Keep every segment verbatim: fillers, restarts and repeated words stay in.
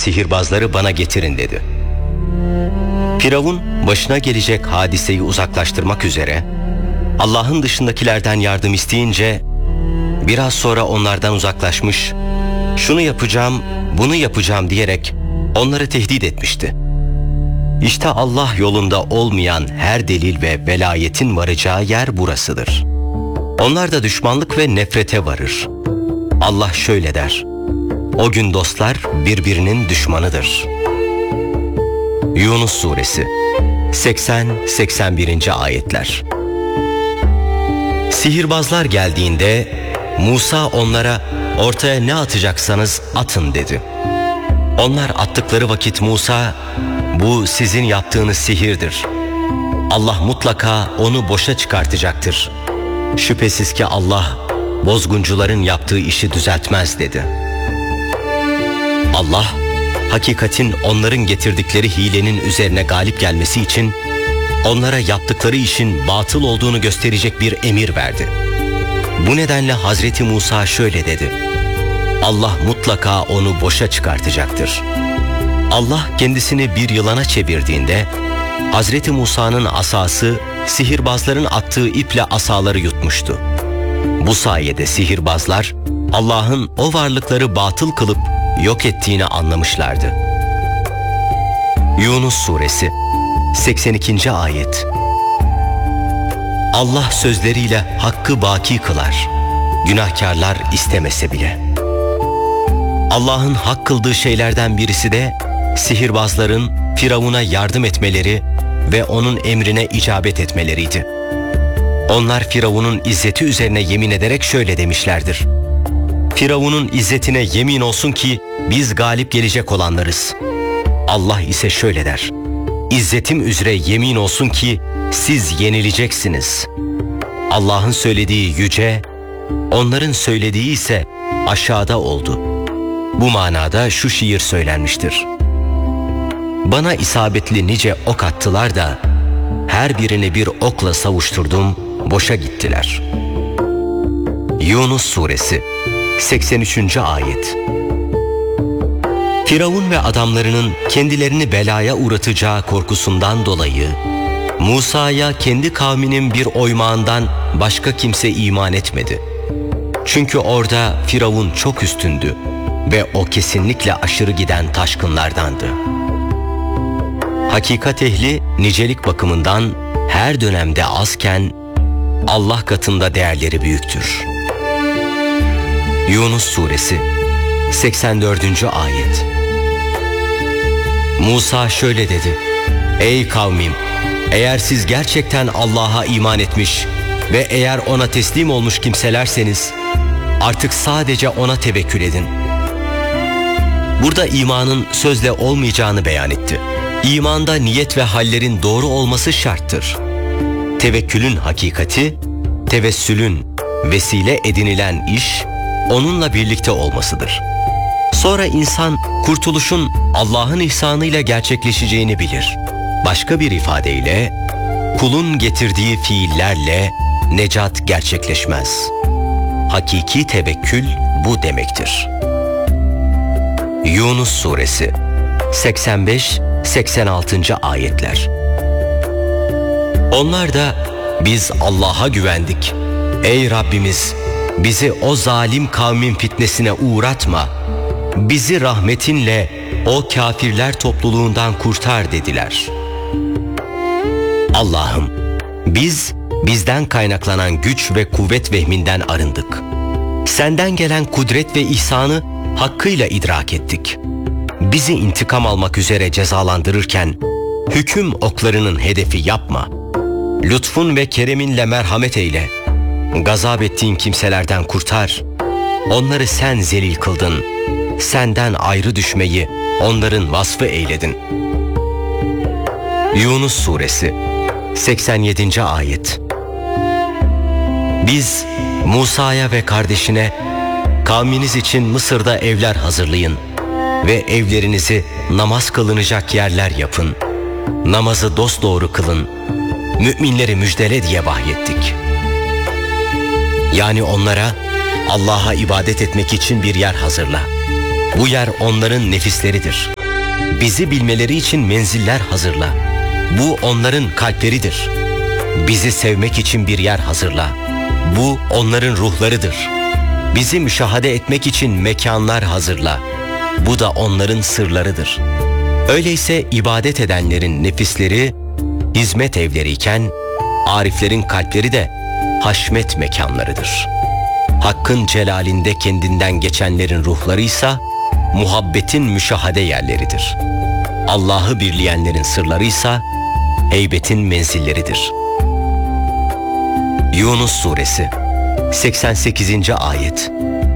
sihirbazları bana getirin dedi. Firavun başına gelecek hadiseyi uzaklaştırmak üzere Allah'ın dışındakilerden yardım isteyince biraz sonra onlardan uzaklaşmış, şunu yapacağım, bunu yapacağım diyerek onları tehdit etmişti. İşte Allah yolunda olmayan her delil ve velayetin varacağı yer burasıdır. Onlar da düşmanlık ve nefrete varır. Allah şöyle der: o gün dostlar birbirinin düşmanıdır. Yunus Suresi seksen seksen bir. ayetler. Sihirbazlar geldiğinde Musa onlara ortaya ne atacaksanız atın dedi. Onlar attıkları vakit Musa, bu sizin yaptığınız sihirdir. Allah mutlaka onu boşa çıkartacaktır. Şüphesiz ki Allah bozguncuların yaptığı işi düzeltmez dedi. Allah hakikatin onların getirdikleri hilenin üzerine galip gelmesi için onlara yaptıkları işin batıl olduğunu gösterecek bir emir verdi. Bu nedenle Hazreti Musa şöyle dedi: Allah mutlaka onu boşa çıkartacaktır. Allah kendisini bir yılana çevirdiğinde Hazreti Musa'nın asası sihirbazların attığı iple asaları yutmuştu. Bu sayede sihirbazlar Allah'ın o varlıkları batıl kılıp yok ettiğini anlamışlardı. Yunus Suresi seksen iki. ayet. Allah sözleriyle hakkı baki kılar, günahkarlar istemese bile. Allah'ın hak kıldığı şeylerden birisi de sihirbazların Firavun'a yardım etmeleri ve onun emrine icabet etmeleriydi. Onlar Firavun'un izzeti üzerine yemin ederek şöyle demişlerdir: Firavun'un izzetine yemin olsun ki biz galip gelecek olanlarız. Allah ise şöyle der: İzzetim üzere yemin olsun ki siz yenileceksiniz. Allah'ın söylediği yüce, onların söylediği ise aşağıda oldu. Bu manada şu şiir söylenmiştir: Bana isabetli nice ok attılar da her birini bir okla savuşturdum, boşa gittiler. Yunus Suresi seksen üçüncü. ayet. Firavun ve adamlarının kendilerini belaya uğratacağı korkusundan dolayı Musa'ya kendi kavminin bir oymağından başka kimse iman etmedi. Çünkü orada Firavun çok üstündü ve o kesinlikle aşırı giden taşkınlardandı. Hakikat ehli nicelik bakımından her dönemde azken Allah katında değerleri büyüktür. Yunus Suresi seksen dördüncü. ayet. Musa şöyle dedi: Ey kavmim, eğer siz gerçekten Allah'a iman etmiş ve eğer ona teslim olmuş kimselerseniz artık sadece ona tevekkül edin. Burada imanın sözle olmayacağını beyan etti. İmanda niyet ve hallerin doğru olması şarttır. Tevekkülün hakikati, tevessülün vesile edinilen iş onunla birlikte olmasıdır. Sonra insan kurtuluşun Allah'ın ihsanıyla gerçekleşeceğini bilir. Başka bir ifadeyle kulun getirdiği fiillerle necat gerçekleşmez. Hakiki tevekkül bu demektir. Yunus Suresi seksen beş seksen altı. ayetler. Onlar da biz Allah'a güvendik. Ey Rabbimiz, bizi o zalim kavmin fitnesine uğratma. Bizi rahmetinle o kafirler topluluğundan kurtar dediler. Allah'ım, biz bizden kaynaklanan güç ve kuvvet vehminden arındık. Senden gelen kudret ve ihsanı hakkıyla idrak ettik. Bizi intikam almak üzere cezalandırırken hüküm oklarının hedefi yapma. Lütfun ve kereminle merhamet eyle. Gazap ettiğin kimselerden kurtar. Onları sen zelil kıldın. Senden ayrı düşmeyi onların vasfı eyledin. Yunus Suresi seksen yedinci. ayet. Biz Musa'ya ve kardeşine kavminiz için Mısır'da evler hazırlayın ve evlerinizi namaz kılınacak yerler yapın. Namazı dosdoğru kılın. Müminleri müjdele diye vahyettik. Yani onlara Allah'a ibadet etmek için bir yer hazırla. Bu yer onların nefisleridir. bizi bilmeleri için menziller hazırla. Bu onların kalpleridir. Bizi sevmek için bir yer hazırla. Bu onların ruhlarıdır. Bizi müşahede etmek için mekanlar hazırla. Bu da onların sırlarıdır. Öyleyse ibadet edenlerin nefisleri hizmet evleriyken, ariflerin kalpleri de haşmet mekanlarıdır. Hakkın celalinde kendinden geçenlerin ruhları ise muhabbetin müşahede yerleridir. Allah'ı birleyenlerin sırları ise heybetin menzilleridir. Yunus Suresi seksen sekizinci ayet.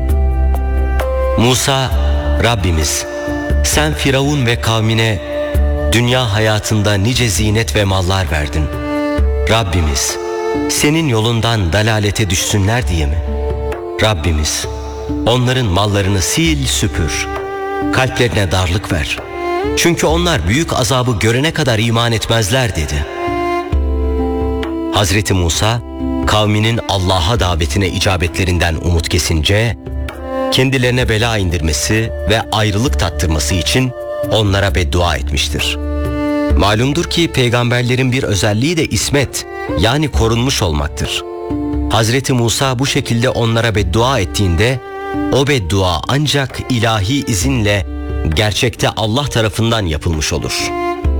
Musa, Rabbimiz, sen Firavun ve kavmine dünya hayatında nice zinet ve mallar verdin. Rabbimiz, senin yolundan dalalete düşsünler diye mi? Rabbimiz, onların mallarını sil süpür, kalplerine darlık ver. Çünkü onlar büyük azabı görene kadar iman etmezler dedi. Hazreti Musa, kavminin Allah'a davetine icabetlerinden umut kesince, kendilerine bela indirmesi ve ayrılık tattırması için onlara beddua etmiştir. Malumdur ki peygamberlerin bir özelliği de ismet, yani korunmuş olmaktır. Hazreti Musa bu şekilde onlara beddua ettiğinde, o beddua ancak ilahi izinle gerçekte Allah tarafından yapılmış olur.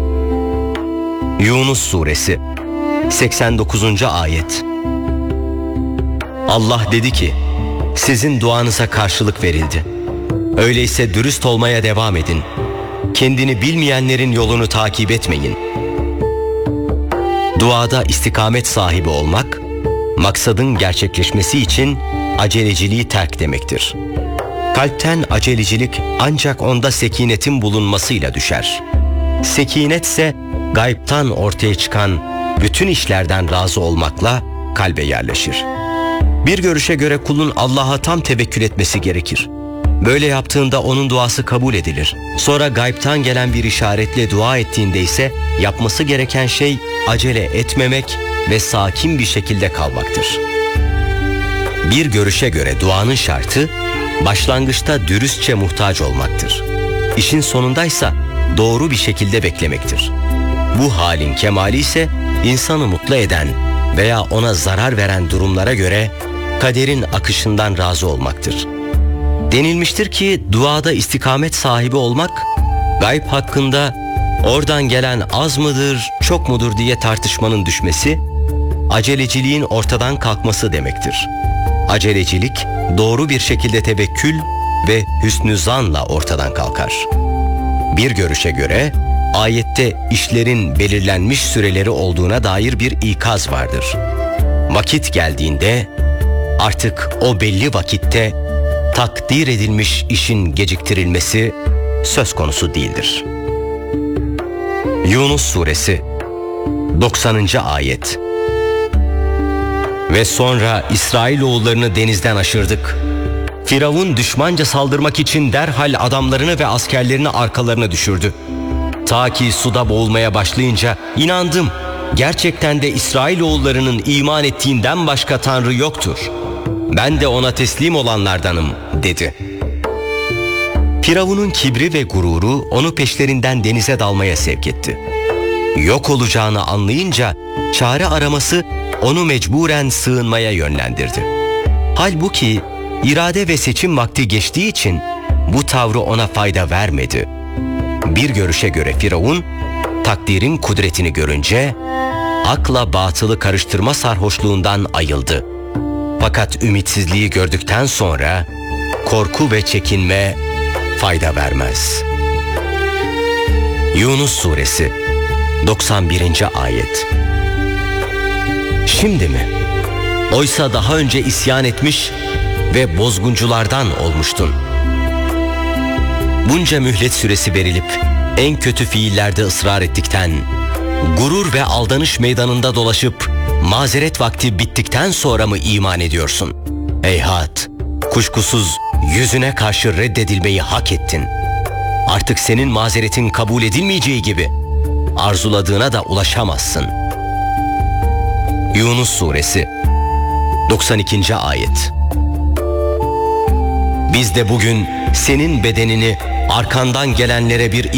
Yunus Suresi seksen dokuzuncu ayet. Allah dedi ki, sizin duanıza karşılık verildi. Öyleyse dürüst olmaya devam edin. Kendini bilmeyenlerin yolunu takip etmeyin. Duada istikamet sahibi olmak, maksadın gerçekleşmesi için aceleciliği terk demektir. Kalpten acelecilik ancak onda sekinetin bulunmasıyla düşer. Sekinet ise gaybtan ortaya çıkan bütün işlerden razı olmakla kalbe yerleşir. Bir görüşe göre kulun Allah'a tam tevekkül etmesi gerekir. Böyle yaptığında onun duası kabul edilir. Sonra gaybtan gelen bir işaretle dua ettiğinde ise yapması gereken şey acele etmemek ve sakin bir şekilde kalmaktır. Bir görüşe göre duanın şartı başlangıçta dürüstçe muhtaç olmaktır. İşin sonundaysa doğru bir şekilde beklemektir. Bu halin kemali ise insanı mutlu eden veya ona zarar veren durumlara göre kaderin akışından razı olmaktır. Denilmiştir ki duada istikamet sahibi olmak, gayb hakkında oradan gelen az mıdır, çok mudur diye tartışmanın düşmesi, aceleciliğin ortadan kalkması demektir. Acelecilik, doğru bir şekilde tevekkül ve hüsnü zanla ortadan kalkar. Bir görüşe göre, ayette işlerin belirlenmiş süreleri olduğuna dair bir ikaz vardır. Vakit geldiğinde, artık o belli vakitte takdir edilmiş işin geciktirilmesi söz konusu değildir. Yunus Suresi doksanıncı ayet. Ve sonra İsrailoğullarını denizden aşırdık. Firavun düşmanca saldırmak için derhal adamlarını ve askerlerini arkalarına düşürdü. Ta ki suda boğulmaya başlayınca inandım. Gerçekten de İsrailoğullarının iman ettiğinden başka Tanrı yoktur. Ben de ona teslim olanlardanım dedi. Firavun'un kibri ve gururu onu peşlerinden denize dalmaya sevk etti. Yok olacağını anlayınca çare araması onu mecburen sığınmaya yönlendirdi. Halbuki irade ve seçim vakti geçtiği için bu tavrı ona fayda vermedi. Bir görüşe göre Firavun, takdirin kudretini görünce akla batılı karıştırma sarhoşluğundan ayıldı. Fakat ümitsizliği gördükten sonra korku ve çekinme fayda vermez. Yunus Suresi doksan birinci ayet. Şimdi mi? Oysa daha önce isyan etmiş ve bozgunculardan olmuştun. Bunca mühlet süresi verilip en kötü fiillerde ısrar ettikten, gurur ve aldanış meydanında dolaşıp mazeret vakti bittikten sonra mı iman ediyorsun? Heyhat, kuşkusuz yüzüne karşı reddedilmeyi hak ettin. Artık senin mazeretin kabul edilmeyeceği gibi arzuladığına da ulaşamazsın. Yunus Suresi doksan ikinci ayet. Biz de bugün senin bedenini arkandan gelenlere bir